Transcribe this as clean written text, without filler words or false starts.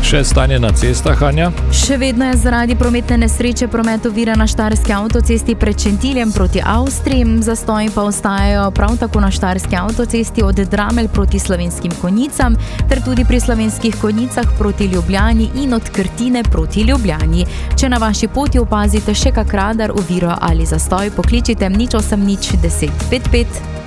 Še stanje na cestah, Anja? Še vedno je zaradi prometne nesreče promet oviran na štajerski avtocesti pred Šentiljem proti Avstriji. Zastoji pa ostajajo prav tako na štajerski avtocesti od Dramelj proti Slovenskim Konjicam ter tudi pri Slovenskih Konjicah proti Ljubljani in od Krtine proti Ljubljani. Če na vaši poti opazite še kak radar, oviro ali zastoj, pokličite 0800 10 55.